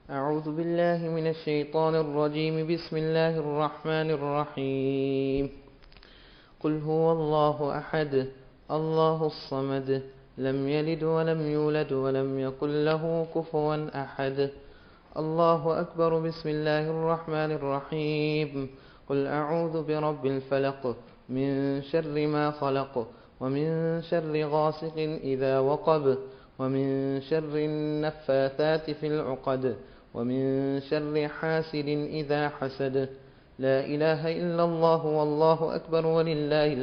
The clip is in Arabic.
أعوذ بالله من الشيطان الرجيم. بسم الله الرحمن الرحيم. قل هو الله أحد الله الصمد لم يلد ولم يولد ولم يكن له كفوا أحد. الله أكبر. بسم الله الرحمن الرحيم. قل أعوذ برب الفلق من شر ما خلق ومن شر غاسق إذا وقب ومن شر النفاثات في العقد ومن شر حاسد إذا حسد. لا إله إلا الله والله أكبر ولله